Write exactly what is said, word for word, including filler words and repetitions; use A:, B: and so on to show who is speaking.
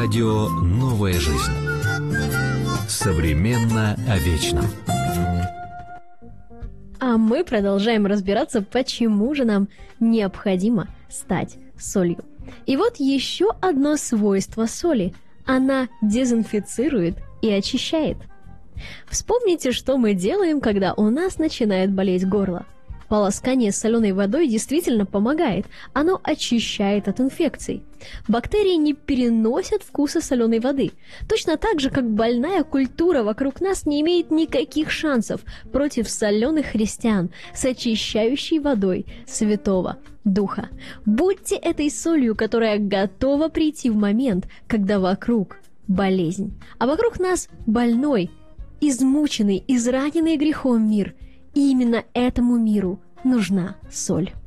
A: Радио «Новая жизнь». Современно о вечном.
B: А мы продолжаем разбираться, почему же нам необходимо стать солью. И вот еще одно свойство соли. Она дезинфицирует и очищает. Вспомните, что мы делаем, когда у нас начинает болеть горло. Полоскание соленой водой действительно помогает. Оно очищает от инфекций. Бактерии не переносят вкуса соленой воды. Точно так же, как больная культура вокруг нас не имеет никаких шансов против соленых христиан с очищающей водой Святого Духа. Будьте этой солью, которая готова прийти в момент, когда вокруг болезнь, а вокруг нас больной, измученный, израненный грехом мир. И именно этому миру нужна соль.